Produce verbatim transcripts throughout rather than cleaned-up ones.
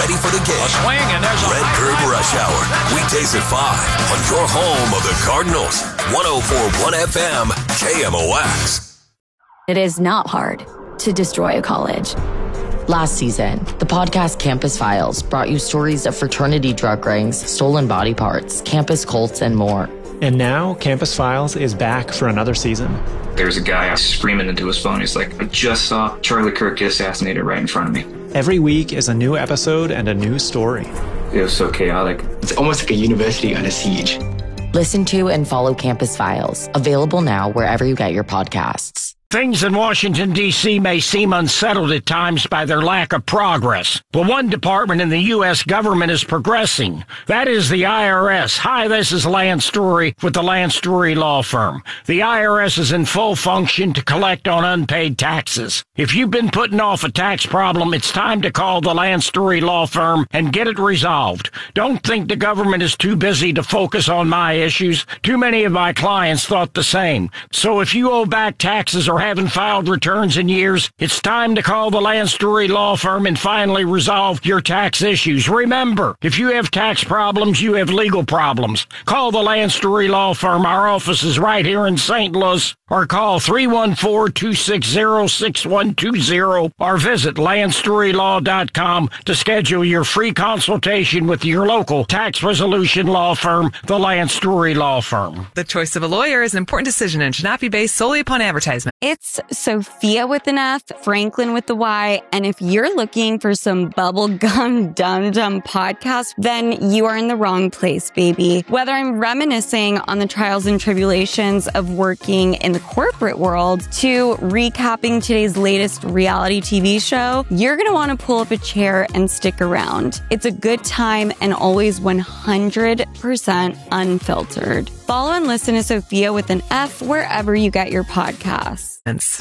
ready for the game. A swing, and there's a Red Curb Rush Hour, weekdays at five on your home of the Cardinals. one oh four point one F M, K M O X. It is not hard to destroy a college. Last season, the podcast Campus Files brought you stories of fraternity drug rings, stolen body parts, campus cults, and more. And now, Campus Files is back for another season. There's a guy screaming into his phone. He's like, I just saw Charlie Kirk get assassinated right in front of me. Every week is a new episode and a new story. It was so chaotic. It's almost like a university under siege. Listen to and follow Campus Files, available now wherever you get your podcasts. Things in Washington, D C may seem unsettled at times by their lack of progress, but one department in the U S government is progressing. That is the I R S. Hi, this is Lance Story with the Lance Story Law Firm. The I R S is in full function to collect on unpaid taxes. If you've been putting off a tax problem, it's time to call the Lance Story Law Firm and get it resolved. Don't think the government is too busy to focus on my issues. Too many of my clients thought the same. So if you owe back taxes or haven't filed returns in years, it's time to call the Lance Story Law Firm and finally resolve your tax issues. Remember, if you have tax problems, you have legal problems. Call the Lance Story Law Firm. Our office is right here in Saint Louis. Or call three one four, two six zero, six one two zero or visit lance story law dot com to schedule your free consultation with your local tax resolution law firm, the Lance Story Law Firm. The choice of a lawyer is an important decision and should not be based solely upon advertisement. It's Sophia with an F, Franklin with the Y, and if you're looking for some bubblegum dum-dum podcast, then you are in the wrong place, baby. Whether I'm reminiscing on the trials and tribulations of working in the corporate world to recapping today's latest reality T V show, you're going to want to pull up a chair and stick around. It's a good time and always one hundred percent unfiltered. Follow and listen to Sophia with an F wherever you get your podcasts. Tom's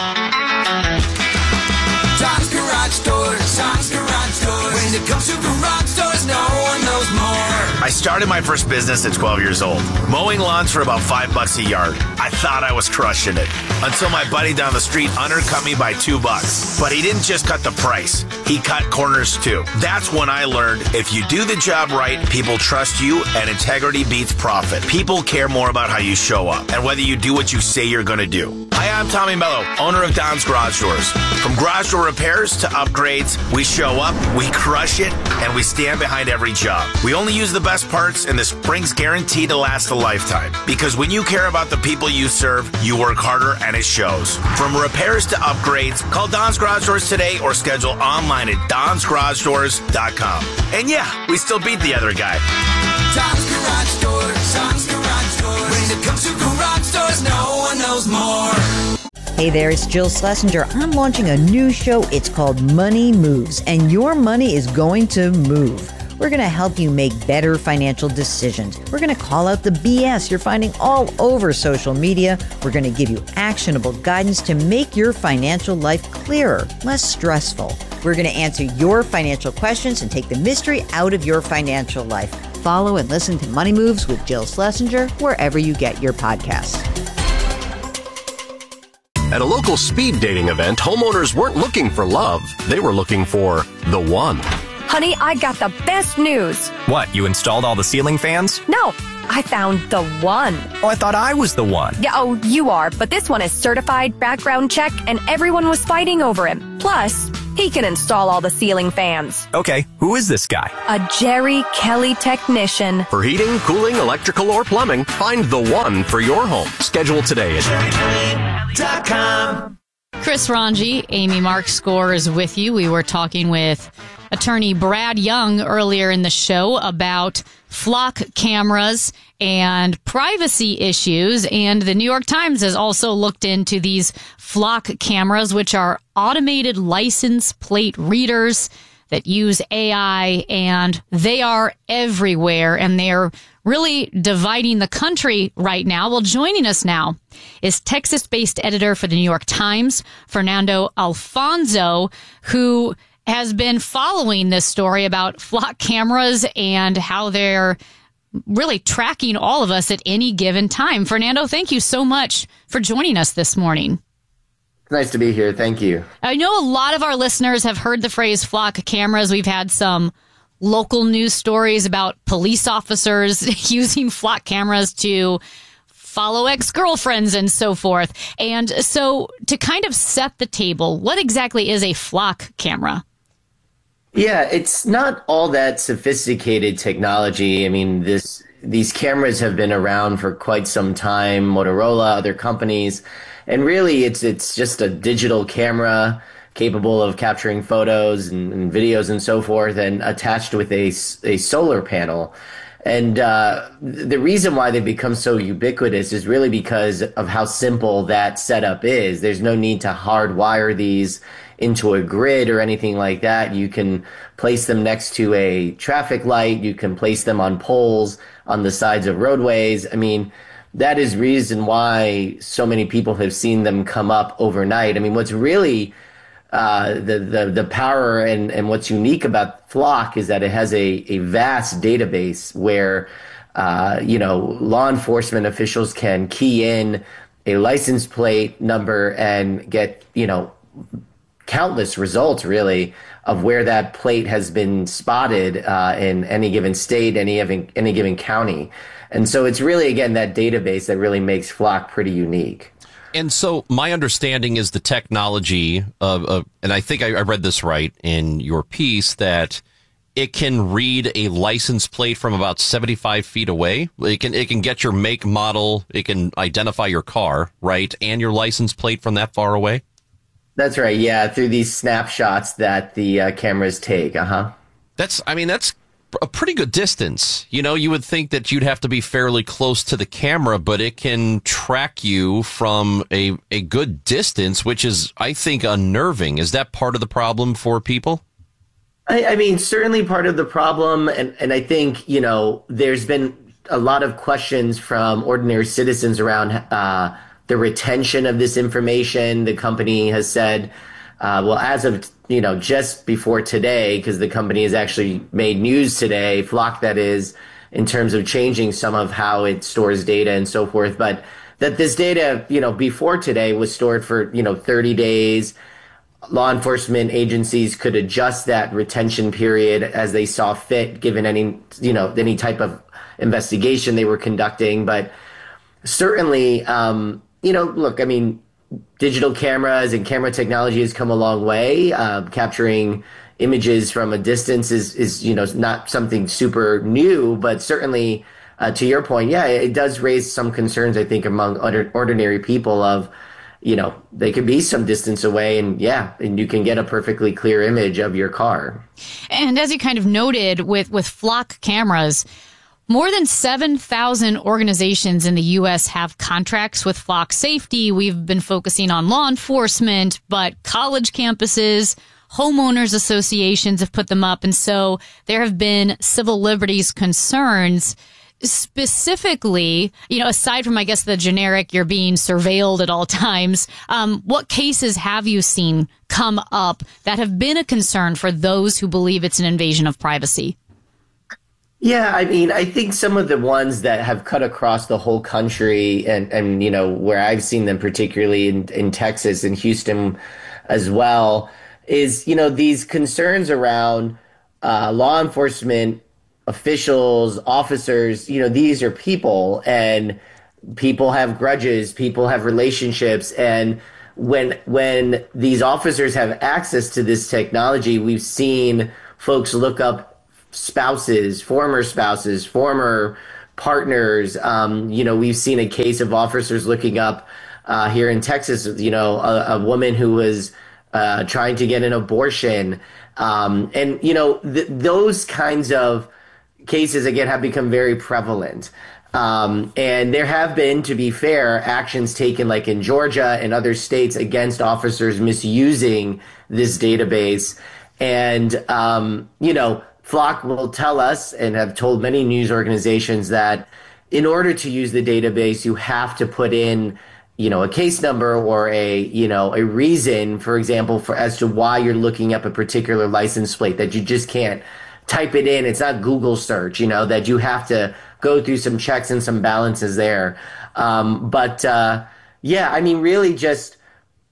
Garage Doors, Tom's Garage Doors. When it comes to garage doors, no one knows more. I started my first business at twelve years old, mowing lawns for about five bucks a yard. I thought I was crushing it until my buddy down the street undercut me by two bucks. But he didn't just cut the price, he cut corners too. That's when I learned if you do the job right, people trust you and integrity beats profit. People care more about how you show up and whether you do what you say you're going to do. Hi, I'm Tommy Mello, owner of Don's Garage Doors. From garage door repairs to upgrades, we show up, we crush it, and we stand behind every job. We only use the best parts, and the spring's guaranteed to last a lifetime. Because when you care about the people you serve, you work harder, and it shows. From repairs to upgrades, call Don's Garage Doors today or schedule online at dons garage doors dot com. And yeah, we still beat the other guy. Tom's Garage Doors, Tom's Garage Doors. When it comes to garage doors, no one knows more. Hey there, it's Jill Schlesinger. I'm launching a new show. It's called Money Moves, and your money is going to move. We're going to help you make better financial decisions. We're going to call out the B S you're finding all over social media. We're going to give you actionable guidance to make your financial life clearer, less stressful. We're going to answer your financial questions and take the mystery out of your financial life. Follow and listen to Money Moves with Jill Schlesinger wherever you get your podcasts. At a local speed dating event, homeowners weren't looking for love. They were looking for the one. Honey, I got the best news. What, you installed all the ceiling fans? No, I found the one. Oh, I thought I was the one. Yeah, oh, you are, but this one is certified, background check, and everyone was fighting over him. Plus, he can install all the ceiling fans. Okay, who is this guy? A Jerry Kelly technician. For heating, cooling, electrical, or plumbing, find the one for your home. Schedule today at jerry kelly dot com. Chris Ranji, Amy Mark Score is with you. We were talking with attorney Brad Young earlier in the show about flock cameras and privacy issues. And the New York Times has also looked into these flock cameras, which are automated license plate readers that use A I, and they are everywhere, and they're really dividing the country right now. Well, joining us now is Texas-based editor for the New York Times, Fernando Alfonso, who has been following this story about flock cameras and how they're really tracking all of us at any given time. Fernando, thank you so much for joining us this morning. It's nice to be here. Thank you. I know a lot of our listeners have heard the phrase flock cameras. We've had some local news stories about police officers using flock cameras to follow ex-girlfriends and so forth. And so to kind of set the table, what exactly is a flock camera? Yeah, it's not all that sophisticated technology. I mean, this these cameras have been around for quite some time, Motorola, other companies. And really, it's it's just a digital camera capable of capturing photos and, and videos and so forth, and attached with a, a solar panel. And uh, the reason why they've become so ubiquitous is really because of how simple that setup is. There's no need to hardwire these into a grid or anything like that. You can place them next to a traffic light. You can place them on poles on the sides of roadways. I mean, that is reason why so many people have seen them come up overnight. I mean, what's really uh, the, the, the power and, and what's unique about Flock is that it has a, a vast database where, uh, you know, law enforcement officials can key in a license plate number and get, you know, countless results really of where that plate has been spotted uh, in any given state, any given, any given county. And so it's really, again, that database that really makes Flock pretty unique. And so my understanding is the technology of, of and I think I, I read this right in your piece, that it can read a license plate from about seventy-five feet away. It can, it can get your make, model, it can identify your car, right? And your license plate from that far away? That's right. Yeah. Through these snapshots that the uh, cameras take. Uh huh. That's, I mean, that's a pretty good distance. You know, you would think that you'd have to be fairly close to the camera, but it can track you from a, a good distance, which is, I think, unnerving. Is that part of the problem for people? I, I mean, certainly part of the problem. And, and I think, you know, there's been a lot of questions from ordinary citizens around uh, the retention of this information. The company has said, uh, well, as of, you know, just before today, because the company has actually made news today, Flock that is, in terms of changing some of how it stores data and so forth, but that this data, you know, before today was stored for, you know, thirty days. Law enforcement agencies could adjust that retention period as they saw fit, given any, you know, any type of investigation they were conducting. But certainly, um, you know, look, I mean, digital cameras and camera technology has come a long way. Uh, capturing images from a distance is, is, you know, not something super new, but certainly, uh, to your point, yeah, it does raise some concerns, I think, among ordinary people of, you know, they could be some distance away and yeah, and you can get a perfectly clear image of your car. And as you kind of noted with, with Flock cameras, more than seven thousand organizations in the U S have contracts with Flock Safety. We've been focusing on law enforcement, but college campuses, homeowners associations have put them up. And so there have been civil liberties concerns. Specifically, you know, aside from, I guess, the generic, you're being surveilled at all times, um, what cases have you seen come up that have been a concern for those who believe it's an invasion of privacy? Yeah, I mean, I think some of the ones that have cut across the whole country and, and you know, where I've seen them particularly in, in Texas and Houston as well, is, you know, these concerns around uh, law enforcement officials, officers. You know, these are people and people have grudges, people have relationships. And when when these officers have access to this technology, we've seen folks look up spouses, former spouses, former partners. Um, you know, we've seen a case of officers looking up uh, here in Texas, you know, a, a woman who was uh, trying to get an abortion. Um, and, you know, th- those kinds of cases, again, have become very prevalent. Um, and there have been, to be fair, actions taken like in Georgia and other states against officers misusing this database. And, um, you know, Flock will tell us and have told many news organizations that in order to use the database, you have to put in, you know, a case number or a, you know, a reason, for example, for as to why you're looking up a particular license plate, that you just can't type it in. It's not Google search, you know, that you have to go through some checks and some balances there. Um, but, uh, yeah, I mean, really just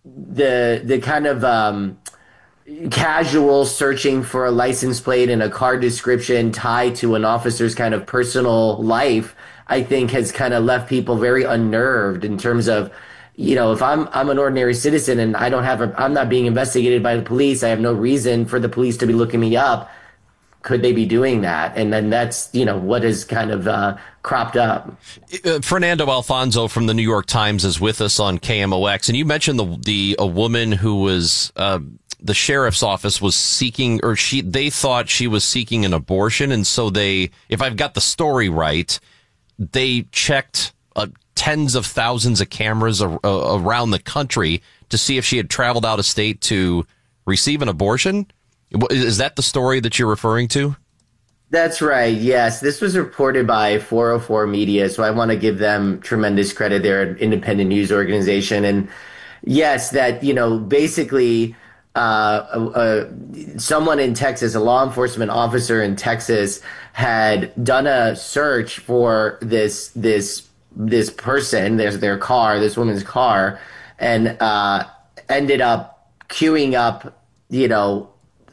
the the kind of um, casual searching for a license plate and a car description tied to an officer's kind of personal life, I think has kind of left people very unnerved in terms of, you know, if I'm I'm an ordinary citizen and I don't have a, I'm not being investigated by the police, I have no reason for the police to be looking me up. Could they be doing that? And then that's, you know, what is kind of uh, cropped up. Uh, Fernando Alfonso from the New York Times is with us on K M O X, and you mentioned the the a woman who was uh, the sheriff's office was seeking, or she they thought she was seeking an abortion, and so they, if I've got the story right, they checked uh, tens of thousands of cameras ar- uh, around the country to see if she had traveled out of state to receive an abortion. Is that the story that you're referring to? That's right. Yes. This was reported by four oh four Media, so I want to give them tremendous credit. They're an independent news organization. And yes, that, you know, basically uh, uh, someone in Texas, a law enforcement officer in Texas, had done a search for this this this person, there's their car, this woman's car, and uh, ended up queuing up, you know,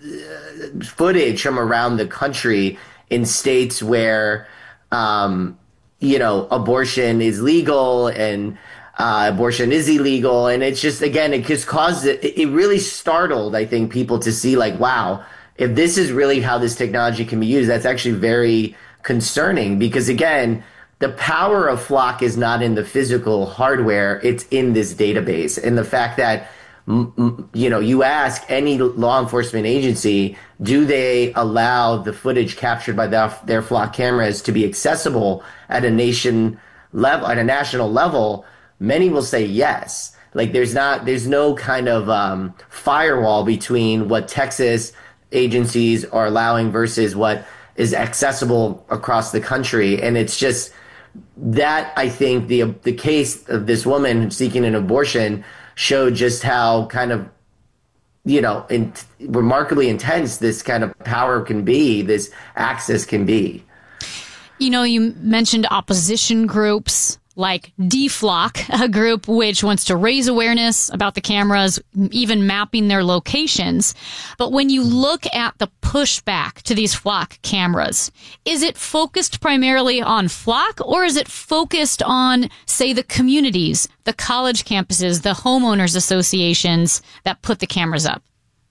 footage from around the country in states where, um, you know, abortion is legal and uh, abortion is illegal. And it's just, again, it just caused it, it really startled, I think, people to see like, wow, if this is really how this technology can be used, that's actually very concerning because, again, the power of Flock is not in the physical hardware. It's in this database. And the fact that, you know, you ask any law enforcement agency, do they allow the footage captured by their, their Flock cameras to be accessible at a nation level, at a national level? Many will say yes. Like there's not, there's no kind of um, firewall between what Texas agencies are allowing versus what is accessible across the country. And it's just that, I think the the case of this woman seeking an abortion showed just how kind of, you know, in, remarkably intense this kind of power can be, this access can be. You know, you mentioned opposition groups like D-Flock, a group which wants to raise awareness about the cameras, even mapping their locations. But when you look at the pushback to these Flock cameras, is it focused primarily on Flock, or is it focused on, say, the communities, the college campuses, the homeowners associations that put the cameras up?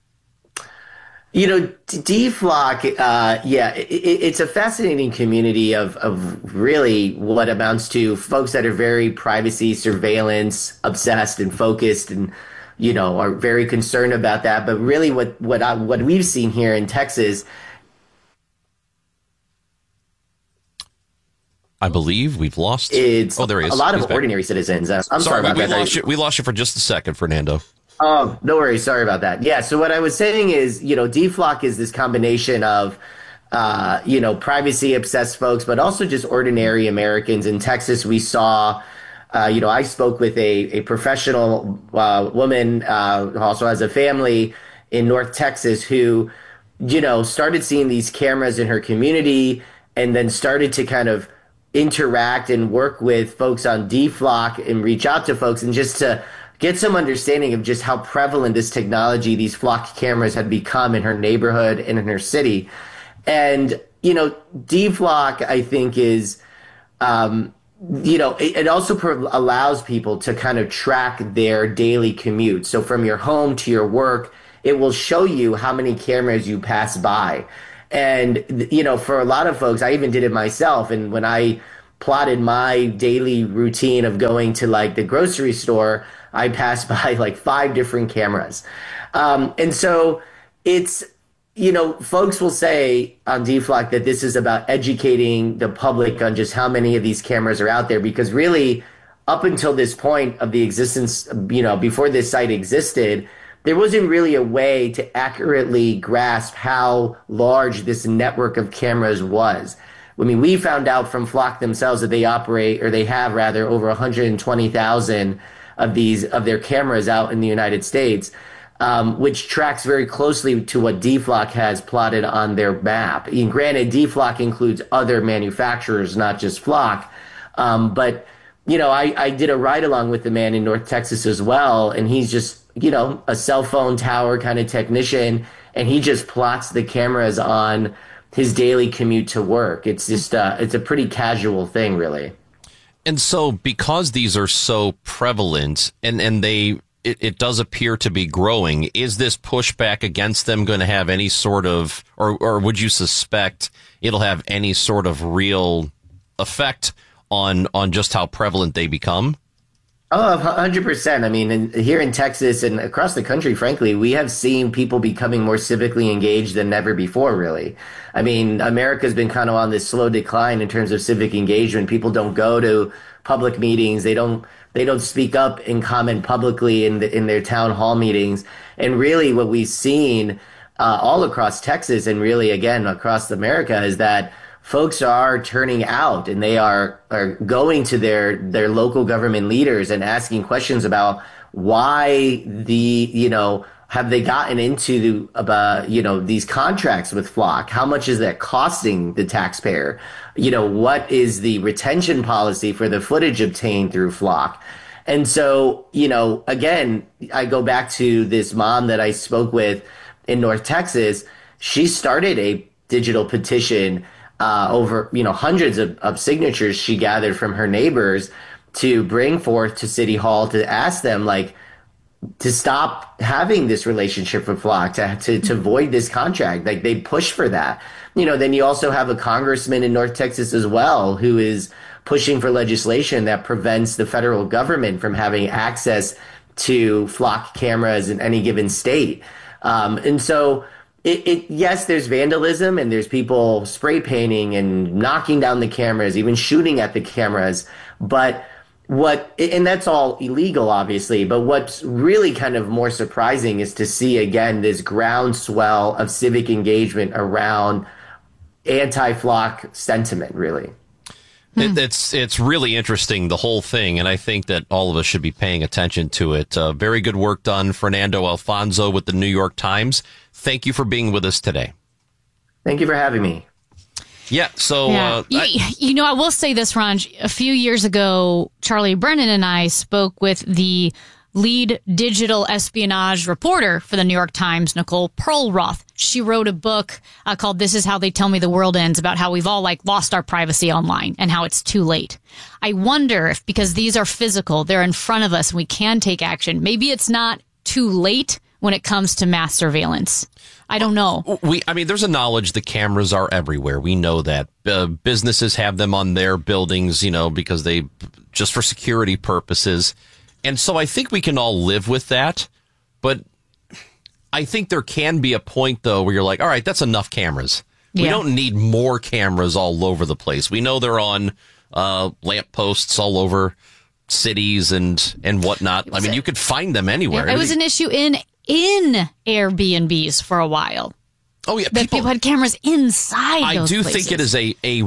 You know, D-Flock, uh, yeah, it, it's a fascinating community of, of really what amounts to folks that are very privacy, surveillance obsessed and focused and, you know, are very concerned about that. But really what, what, I, what we've seen here in Texas, I believe we've lost. It's oh, there he is. A lot He's of back. ordinary citizens. Uh, I'm sorry, sorry about we, that. We lost, you, we lost you for just a second, Fernando. Oh, no worries. Sorry about that. Yeah. So what I was saying is, you know, D-Flock is this combination of, uh, you know, privacy obsessed folks, but also just ordinary Americans. In Texas, we saw, uh, you know, I spoke with a, a professional uh, woman uh, who also has a family in North Texas who, you know, started seeing these cameras in her community and then started to kind of interact and work with folks on D-Flock and reach out to folks and just to get some understanding of just how prevalent this technology, these Flock cameras had become in her neighborhood and in her city. And, you know, D-Flock, I think, is, um, you know, it, it also pro- allows people to kind of track their daily commute. So from your home to your work, it will show you how many cameras you pass by. And, you know, for a lot of folks, I even did it myself. And when I plotted my daily routine of going to like the grocery store, I passed by like five different cameras. Um, and so it's, you know, folks will say on D-Flock that this is about educating the public on just how many of these cameras are out there, because really up until this point of the existence, you know, before this site existed, there wasn't really a way to accurately grasp how large this network of cameras was. I mean, we found out from Flock themselves that they operate, or they have rather, over one hundred twenty thousand of these, of their cameras out in the United States, um, which tracks very closely to what D-Flock has plotted on their map. And granted, D-Flock includes other manufacturers, not just Flock. Um, but, you know, I, I did a ride along with the man in North Texas as well, and he's just you know, a cell phone tower kind of technician, and he just plots the cameras on his daily commute to work. It's just, uh, it's a pretty casual thing, really. And so because these are so prevalent and, and they, it, it does appear to be growing, is this pushback against them going to have any sort of, or, or would you suspect it'll have any sort of real effect on, on just how prevalent they become? Oh, one hundred percent. I mean, in, here in Texas and across the country, frankly, we have seen people becoming more civically engaged than ever before, really. I mean, America's been kind of on this slow decline in terms of civic engagement. People don't go to public meetings. They don't they don't speak up and comment publicly in the, in their town hall meetings. And really what we've seen uh, all across Texas and really, again, across America is that folks are turning out and they are, are going to their, their local government leaders and asking questions about why the, you know, have they gotten into about, you know, these contracts with Flock? How much is that costing the taxpayer? You know, what is the retention policy for the footage obtained through Flock? And so, you know, again, I go back to this mom that I spoke with in North Texas. She started a digital petition Uh, over, you know, hundreds of, of signatures she gathered from her neighbors to bring forth to City Hall to ask them, like, to stop having this relationship with Flock, to, to, to void this contract. Like, they push for that. You know, then you also have a congressman in North Texas as well who is pushing for legislation that prevents the federal government from having access to Flock cameras in any given state. Um, and so... It, it, yes, there's vandalism and there's people spray painting and knocking down the cameras, even shooting at the cameras. But what, and that's all illegal, obviously. But what's really kind of more surprising is to see, again, this groundswell of civic engagement around anti-Flock sentiment, really. It, it's it's really interesting, the whole thing, and I think that all of us should be paying attention to it. Uh, very good work done, Fernando Alfonso with the New York Times. Thank you for being with us today. Thank you for having me. Yeah, so... Yeah. Uh, you, I, you know, I will say this, Ron. A few years ago, Charlie Brennan and I spoke with the lead digital espionage reporter for the New York Times, Nicole Perlroth. She wrote a book uh, called This Is How They Tell Me the World Ends, about how we've all like lost our privacy online and how it's too late. I wonder if, because these are physical, they're in front of us and we can take action, maybe it's not too late when it comes to mass surveillance. I don't know. We, I mean, there's a knowledge the cameras are everywhere. We know that. Uh, businesses have them on their buildings, you know, because they, just for security purposes. And so I think we can all live with that. But I think there can be a point, though, where you're like, all right, that's enough cameras. We yeah. don't need more cameras all over the place. We know they're on uh, lampposts all over cities and, and whatnot. I mean, a, you could find them anywhere. Yeah, it was an issue in in Airbnbs for a while. Oh, yeah. That people, people had cameras inside I those do places. think it is a, a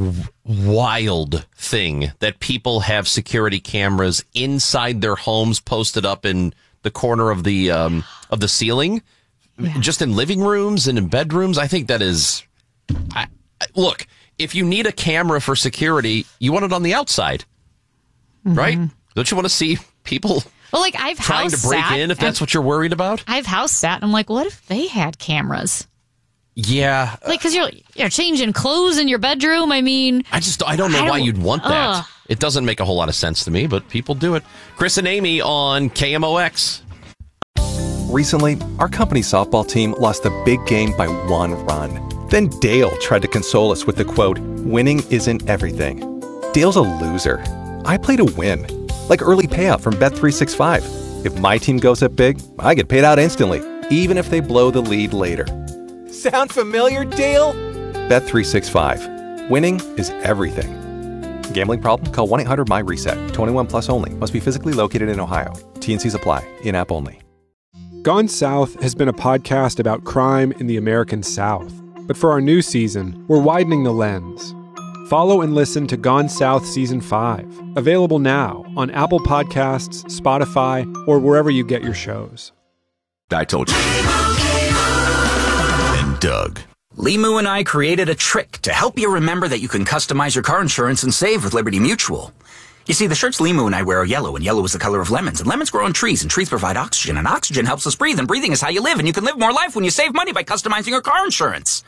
wild thing that people have security cameras inside their homes posted up in the corner of the um, of the ceiling, yeah. just in living rooms and in bedrooms. I think that is... I, I, look, if you need a camera for security, you want it on the outside, mm-hmm. right? Don't you want to see people... Well, like I've trying house to break sat, in if that's what you're worried about? I've house sat and I'm like, what if they had cameras? Yeah. Like, because you're, you're changing clothes in your bedroom. I mean... I just I don't know I why don't, you'd want that. Uh, it doesn't make a whole lot of sense to me, but people do it. Chris and Amy on K M O X. Recently, our company softball team lost a big game by one run. Then Dale tried to console us with the quote, "Winning isn't everything." Dale's a loser. I play to win. Like early payout from Bet three sixty-five. If my team goes up big, I get paid out instantly, even if they blow the lead later. Sound familiar, Dale? Bet three sixty-five. Winning is everything. Gambling problem? Call one eight hundred M Y reset. twenty-one plus only. Must be physically located in Ohio. T and C's apply. In-app only. Gone South has been a podcast about crime in the American South. But for our new season, we're widening the lens. Follow and listen to Gone South Season five. Available now on Apple Podcasts, Spotify, or wherever you get your shows. I told you. And Doug. Limu and I created a trick to help you remember that you can customize your car insurance and save with Liberty Mutual. You see, the shirts Limu and I wear are yellow, and yellow is the color of lemons, and lemons grow on trees, and trees provide oxygen, and oxygen helps us breathe, and breathing is how you live, and you can live more life when you save money by customizing your car insurance.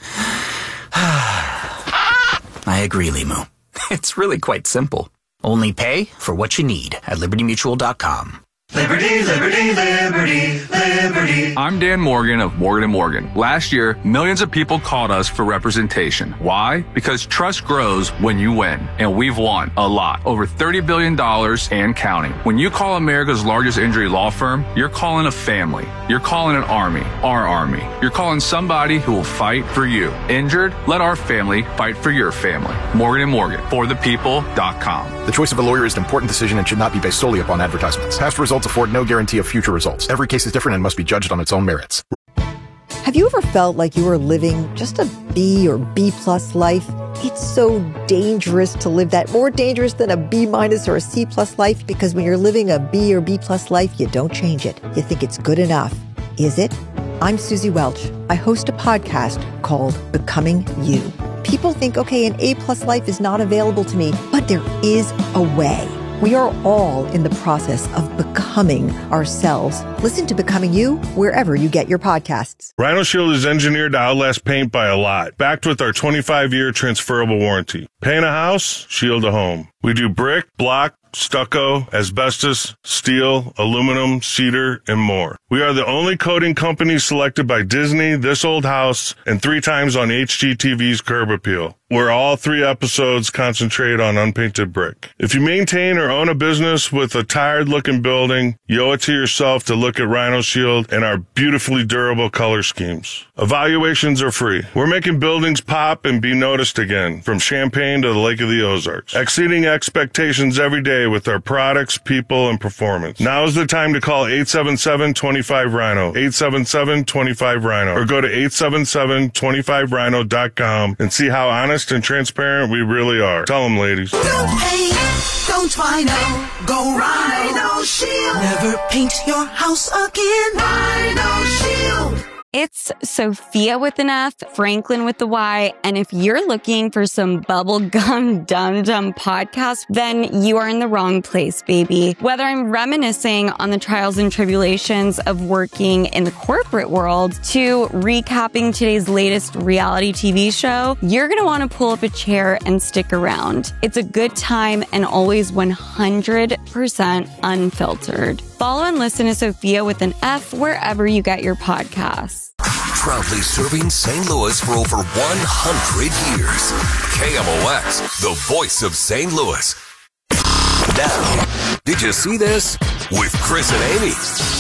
I agree, Limu. It's really quite simple. Only pay for what you need at liberty mutual dot com. Liberty, liberty, liberty, liberty. I'm Dan Morgan of Morgan and Morgan. Last year, millions of people called us for representation. Why? Because trust grows when you win. And we've won a lot. Over thirty billion dollars and counting. When you call America's largest injury law firm, you're calling a family. You're calling an army. Our army. You're calling somebody who will fight for you. Injured? Let our family fight for your family. Morgan and Morgan. For the people dot com. The choice of a lawyer is an important decision and should not be based solely upon advertisements. Past results afford no guarantee of future results. Every case is different and must be judged on its own merits. Have you ever felt like you were living just a B or B plus life? It's so dangerous to live that, more dangerous than a B minus or a C plus life, because when you're living a B or B plus life, you don't change it. You think it's good enough. Is it? I'm Susie Welch. I host a podcast called Becoming You. People think, okay, an A plus life is not available to me, but there is a way. We are all in the process of becoming ourselves. Listen to Becoming You wherever you get your podcasts. Rhino Shield is engineered to outlast paint by a lot, backed with our twenty-five year transferable warranty. Paint a house, shield a home. We do brick, block, stucco, asbestos, steel, aluminum, cedar, and more. We are the only coating company selected by Disney, This Old House, and three times on H G T V's Curb Appeal, where all three episodes concentrate on unpainted brick. If you maintain or own a business with a tired-looking building, you owe it to yourself to look at Rhino Shield and our beautifully durable color schemes. Evaluations are free. We're making buildings pop and be noticed again, from Champaign to the Lake of the Ozarks, exceeding expectations every day with our products, people, and performance. Now is the time to call eight seven seven, two five, Rhino, eight seven seven, two five, Rhino, or go to eight seven seven, two five rhino dot com and see how honest and transparent we really are. Tell them, ladies. Don't paint, don't Rhino, go Rhino Shield. Never paint your house again. Rhino Shield. It's Sophia with an F, Franklin with the Y, and if you're looking for some bubblegum dum-dum podcast, then you are in the wrong place, baby. Whether I'm reminiscing on the trials and tribulations of working in the corporate world to recapping today's latest reality T V show, you're going to want to pull up a chair and stick around. It's a good time and always one hundred percent unfiltered. Follow and listen to Sophia with an F wherever you get your podcasts. Proudly serving Saint Louis for over one hundred years. K M O X, the voice of Saint Louis. Now, did you see this? With Chris and Amy.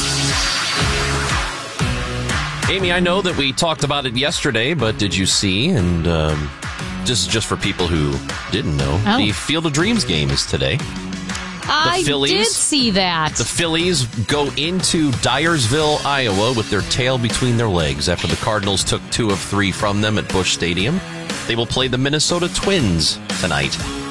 Amy, I know that we talked about it yesterday, but did you see, and um, just, just for people who didn't know, oh. the Field of Dreams game is today. I Phillies, did see that. The Phillies go into Dyersville, Iowa with their tail between their legs after the Cardinals took two of three from them at Busch Stadium. They will play the Minnesota Twins tonight.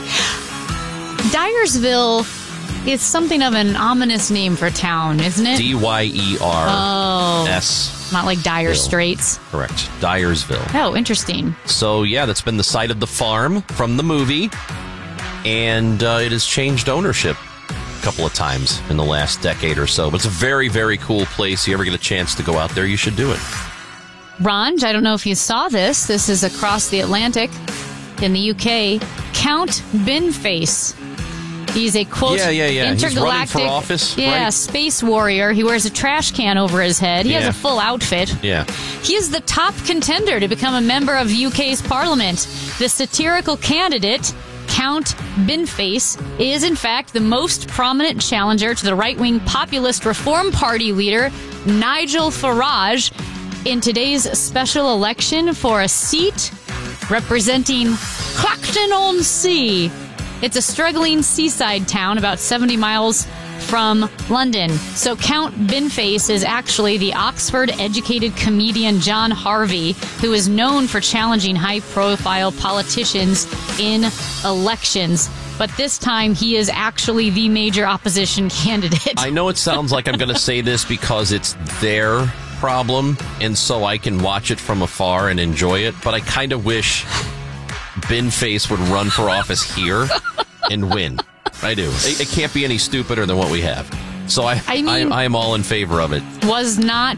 Dyersville is something of an ominous name for a town, isn't it? D Y E R Oh. S. Not like Dire Ville. Straits. Correct. Dyersville. Oh, interesting. So, yeah, that's been the site of the farm from the movie. And uh, it has changed ownership a couple of times in the last decade or so. But it's a very, very cool place. If you ever get a chance to go out there, you should do it. Ranj, I don't know if you saw this. This is across the Atlantic in the U K. Count Binface. He's a, quote, yeah, yeah, yeah. intergalactic He's running for office, yeah, right? space warrior. He wears a trash can over his head. He yeah. has a full outfit. Yeah. He is the top contender to become a member of U K's parliament. The satirical candidate, Count Binface, is in fact the most prominent challenger to the right-wing populist Reform Party leader Nigel Farage in today's special election for a seat representing Clacton-on-Sea. It's a struggling seaside town about seventy miles from London. So Count Binface is actually the Oxford-educated comedian John Harvey, who is known for challenging high-profile politicians in elections. But this time, he is actually the major opposition candidate. I know it sounds like I'm going to say this because it's their problem, and so I can watch it from afar and enjoy it, but I kind of wish Binface would run for office here and win. I do. It, it can't be any stupider than what we have. So I, I mean, I, I am all in favor of it. Was not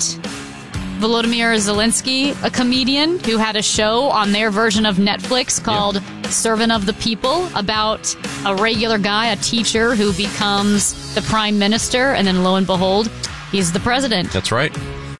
Volodymyr Zelensky a comedian who had a show on their version of Netflix called yeah. Servant of the People about a regular guy, a teacher who becomes the prime minister, and then lo and behold, he's the president. That's right.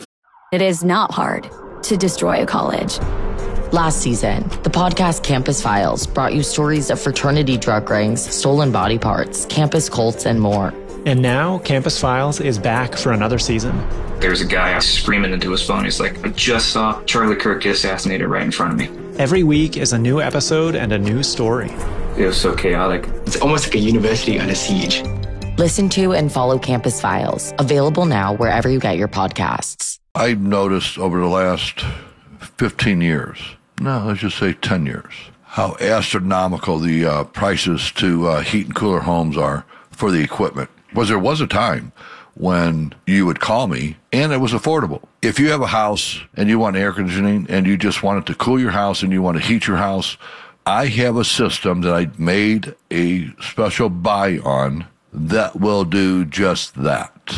It is not hard to destroy a college. Last season, the podcast Campus Files brought you stories of fraternity drug rings, stolen body parts, campus cults, and more. And now, Campus Files is back for another season. There's a guy screaming into his phone. He's like, I just saw Charlie Kirk get assassinated right in front of me. Every week is a new episode and a new story. It was so chaotic. It's almost like a university under siege. Listen to and follow Campus Files, available now wherever you get your podcasts. I've noticed over the last fifteen years, no, let's just say ten years, how astronomical the uh, prices to uh, heat and cooler homes are for the equipment. Because there was a time when you would call me and it was affordable. If you have a house and you want air conditioning and you just want it to cool your house and you want to heat your house, I have a system that I made a special buy on that will do just that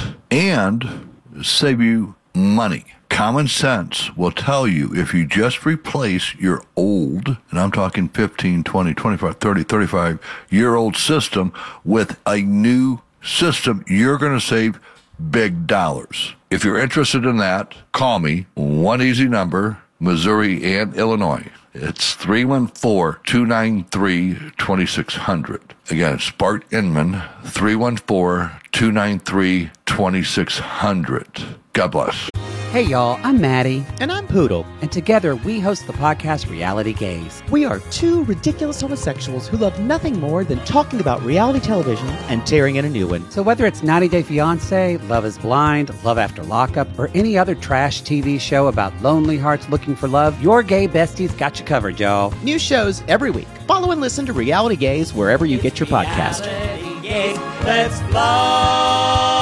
and save you money. Common sense will tell you if you just replace your old, and I'm talking fifteen, twenty, twenty-five, thirty, thirty-five year old system with a new system, you're going to save big dollars. If you're interested in that, call me. One easy number, Missouri and Illinois. It's three one four, two nine three, two six zero zero. Again, it's Bart Inman, three one four, two nine three, two six zero zero. God bless. Hey y'all, I'm Maddie. And I'm Poodle. And together we host the podcast Reality Gaze. We are two ridiculous homosexuals who love nothing more than talking about reality television and tearing in a new one. So whether it's ninety day fiancé, Love is Blind, Love After Lockup, or any other trash T V show about lonely hearts looking for love, your gay besties got you covered, y'all. New shows every week. Follow and listen to Reality Gaze wherever you get your podcast. Reality Gaze, let's love.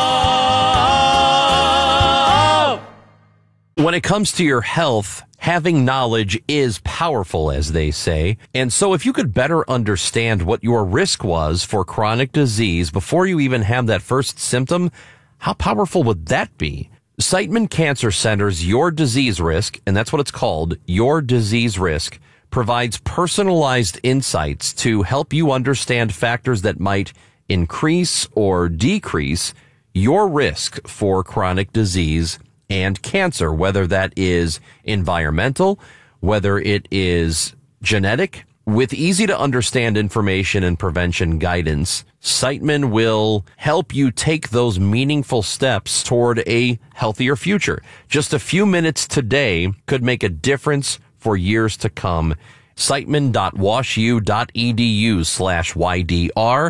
When it comes to your health, having knowledge is powerful, as they say. And so if you could better understand what your risk was for chronic disease before you even have that first symptom, how powerful would that be? Siteman Cancer Center's Your Disease Risk, and that's what it's called, Your Disease Risk, provides personalized insights to help you understand factors that might increase or decrease your risk for chronic disease and cancer, whether that is environmental, whether it is genetic. With easy to understand information and prevention guidance, Siteman will help you take those meaningful steps toward a healthier future. Just a few minutes today could make a difference for years to come. Siteman.washu.edu slash YDR.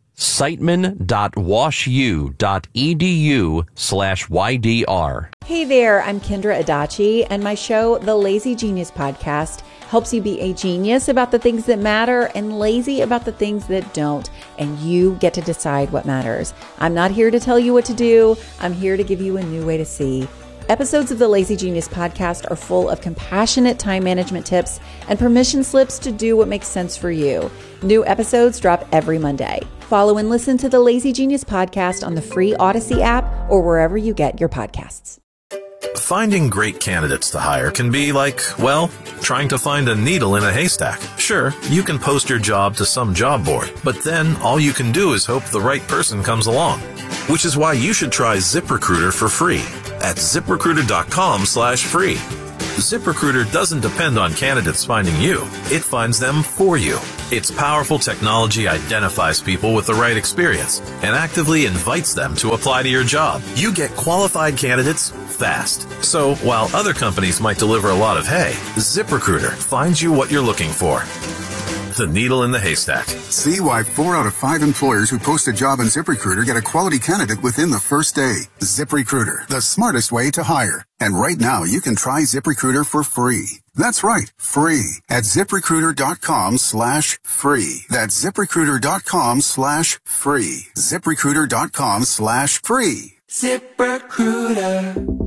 Siteman.washu.edu slash YDR. Hey there, I'm Kendra Adachi, and my show, The Lazy Genius Podcast, helps you be a genius about the things that matter and lazy about the things that don't, and you get to decide what matters. I'm not here to tell you what to do. I'm here to give you a new way to see. Episodes of the Lazy Genius Podcast are full of compassionate time management tips and permission slips to do what makes sense for you. New episodes drop every Monday. Follow and listen to the Lazy Genius Podcast on the free Odyssey app or wherever you get your podcasts. Finding great candidates to hire can be like, well, trying to find a needle in a haystack. Sure, you can post your job to some job board, but then all you can do is hope the right person comes along. Which is why you should try ZipRecruiter for free at ZipRecruiter.com slash free. ZipRecruiter doesn't depend on candidates finding you. It finds them for you. Its powerful technology identifies people with the right experience and actively invites them to apply to your job. You get qualified candidates fast. So while other companies might deliver a lot of hay, ZipRecruiter finds you what you're looking for. The needle in the haystack. See why four out of five employers who post a job on ZipRecruiter get a quality candidate within the first day. ZipRecruiter, the smartest way to hire. And right now, you can try ZipRecruiter for free. That's right, free at ZipRecruiter.com slash free. That's ZipRecruiter.com slash free. ZipRecruiter.com slash free. ZipRecruiter.